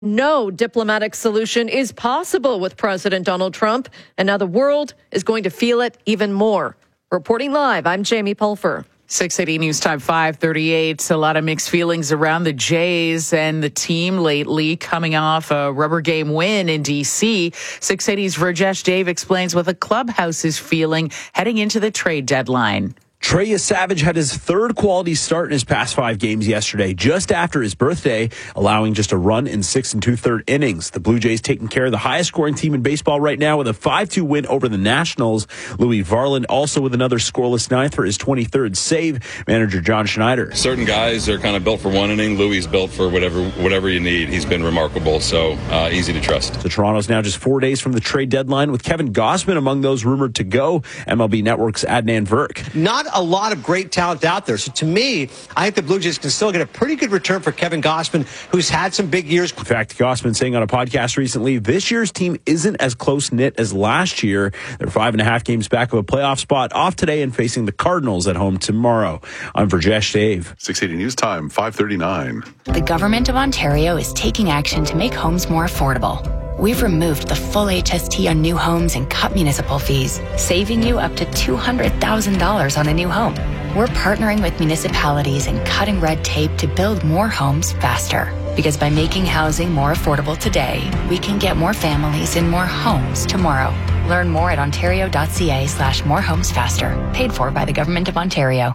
No diplomatic solution is possible with President Donald Trump, and now the world is going to feel it even more. Reporting live, I'm Jamie Pulfer. 680 News Time 538. A lot of mixed feelings around the Jays and the team lately, coming off a rubber game win in D.C. 680's Rajesh Dave explains what the clubhouse is feeling heading into the trade deadline. Trey Savage had his third quality start in his past 5 games yesterday, just after his birthday, allowing just a run in 6 2/3 innings. The Blue Jays taking care of the highest scoring team in baseball right now with a 5-2 win over the Nationals. Louis Varland also with another scoreless ninth for his 23rd save. Manager John Schneider. Certain guys are kind of built for one inning. Louis is built for whatever you need. He's been remarkable, so easy to trust. So Toronto's now just 4 days from the trade deadline, with Kevin Gausman among those rumored to go. MLB Network's Adnan Virk. Not a lot of great talent out there. So to me, I think the Blue Jays can still get a pretty good return for Kevin Gausman, who's had some big years. In fact, Gausman saying on a podcast recently, this year's team isn't as close-knit as last year. They're 5.5 games back of a playoff spot, off today and facing the Cardinals at home tomorrow. I'm Rajesh Dave. 680 News Time, 539. The Government of Ontario is taking action to make homes more affordable. We've removed the full HST on new homes and cut municipal fees, saving you up to $200,000 on a new home. We're partnering with municipalities and cutting red tape to build more homes faster. Because by making housing more affordable today, we can get more families in more homes tomorrow. Learn more at ontario.ca/morehomesfaster. Paid for by the Government of Ontario.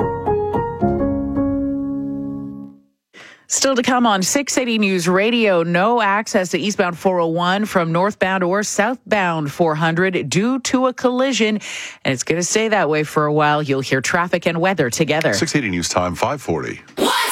Still to come on 680 News Radio, no access to eastbound 401 from northbound or southbound 400 due to a collision. And it's going to stay that way for a while. You'll hear traffic and weather together. 680 News Time 540.